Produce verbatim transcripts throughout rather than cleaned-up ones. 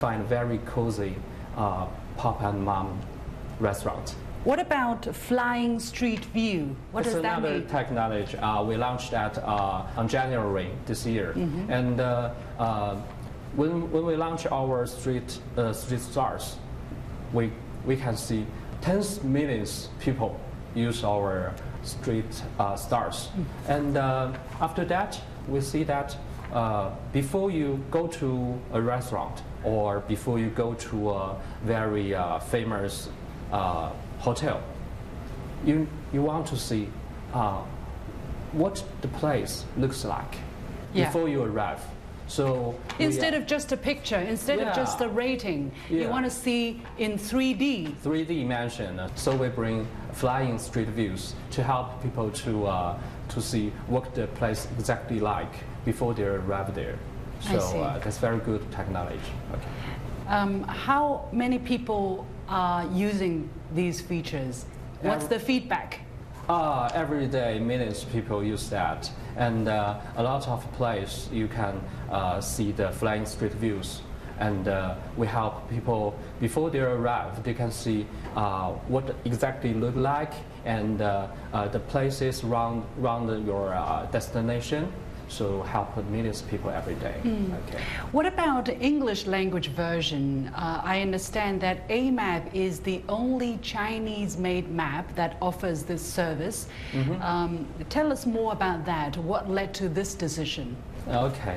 find a very cozy uh, pop and mom restaurant. What about flying street view? What it's does that another mean? technology. Uh, we launched that uh, on January this year, mm-hmm. and uh, uh, when when we launch our street uh, street stars, we we can see tens millions people use our street uh, stars, mm-hmm. and uh, after that we see that uh, before you go to a restaurant or before you go to a very uh, famous uh, hotel, you you want to see uh, what the place looks like yeah. before you arrive. So instead we, of just a picture, instead yeah. of just a rating, yeah. you want to see in three D. three D dimension. So we bring flying street views to help people to uh, to see what the place exactly like before they arrive there. So uh, that's very good technology. Okay. Um, how many people are using these features? What's Every, the feedback? Uh, every day, millions of people use that, and uh, a lot of places you can uh, see the flying street views. And uh, we help people before they arrive. They can see uh, what exactly look like and uh, uh, the places around around your uh, destination. So help millions of people every day. Mm. Okay. What about English language version? Uh, I understand that A map is the only Chinese-made map that offers this service. Mm-hmm. um, tell us more about that. What led to this decision? Okay.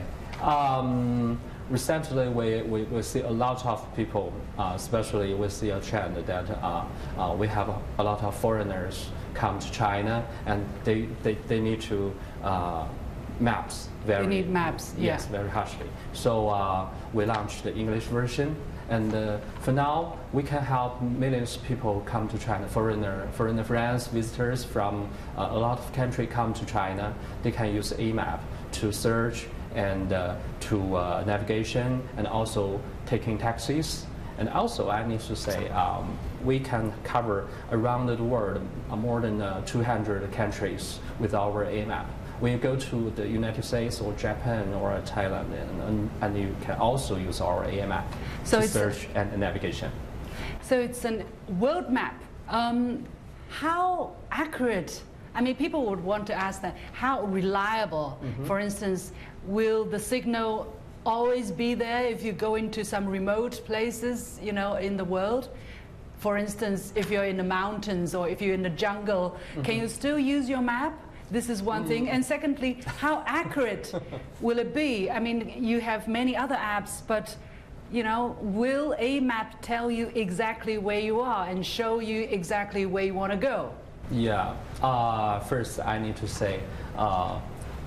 Um, recently, we, we, we see a lot of people, uh, especially we see a trend that uh, uh, we have a, a lot of foreigners come to China and they, they, they need to uh, maps very you need maps yes yeah. very harshly. So uh, we launched the English version, and uh, for now we can help millions of people come to China. Foreigner foreigner friends, visitors from uh, a lot of countries come to China. They can use A map to search and uh, to uh, navigation and also taking taxis. And also I need to say um, we can cover around the world uh, more than uh, two hundred countries with our A map. When you go to the United States or Japan or Thailand, and, and you can also use our A map so to it's search and navigation. So it's a world map. Um, how accurate? I mean, people would want to ask that. How reliable? Mm-hmm. For instance, will the signal always be there if you go into some remote places, you know, in the world? For instance, if you're in the mountains or if you're in the jungle, mm-hmm. can you still use your map? This is one thing. And secondly, how accurate will it be? I mean, you have many other apps, but you know, will A map tell you exactly where you are and show you exactly where you want to go? Yeah. Uh, first, I need to say uh,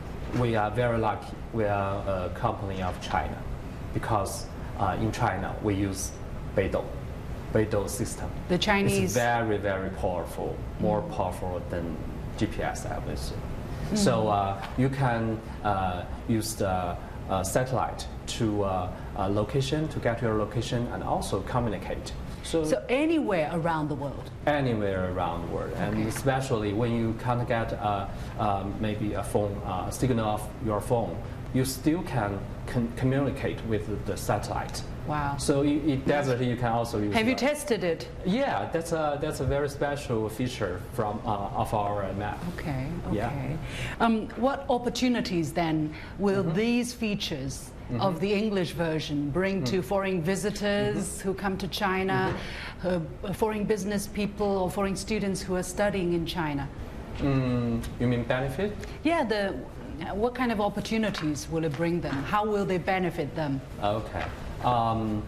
we are very lucky. We are a company of China because uh, in China we use Beidou, Beidou system. The Chinese. It's very, very powerful, more mm. powerful than G P S, obviously. Mm. So uh, you can uh, use the uh, satellite to uh, uh, location to get your location and also communicate. So, so anywhere around the world. Anywhere around the world, okay. And especially when you can't get uh, uh, maybe a phone uh, signal of your phone, you still can con communicate with the satellite. Wow. So in, in desert you can also use. Have that. you tested it? Yeah, that's a that's a very special feature from uh, of our map. Okay. Okay. Yeah. Um, what opportunities then will mm-hmm. these features mm-hmm. of the English version bring mm-hmm. to foreign visitors mm-hmm. who come to China, mm-hmm. uh, foreign business people or foreign students who are studying in China? Mm, you mean benefit? Yeah. The what kind of opportunities will it bring them? How will they benefit them? Okay. Um,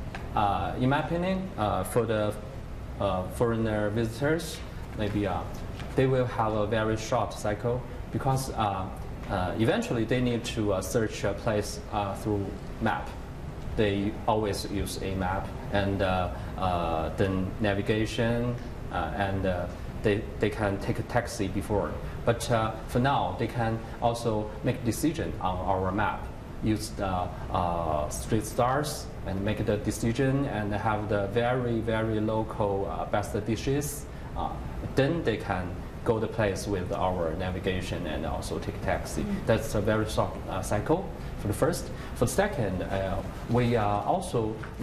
uh, in my opinion, uh, for the uh, foreigner visitors, maybe uh, they will have a very short cycle because uh, uh, eventually they need to uh, search a place uh, through map. They always use a map and uh, uh, then navigation uh, and uh, they, they can take a taxi before. But uh, for now, they can also make decision on our map. Use the uh, street stars and make the decision and have the very, very local uh, best dishes. Uh, then they can go the place with our navigation and also take taxi. Mm-hmm. That's a very short uh, cycle for the first. For the second, uh, we are also